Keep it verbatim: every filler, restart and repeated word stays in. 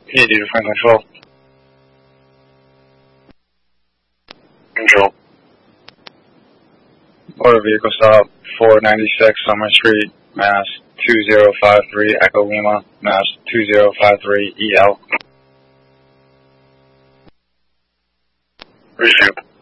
Yeah, dude, Franklin Control. Control. Motor vehicle stop, four ninety-six Summer Street, Mass. two zero five three Echo Lima, Mass. two zero five three E L. Receive.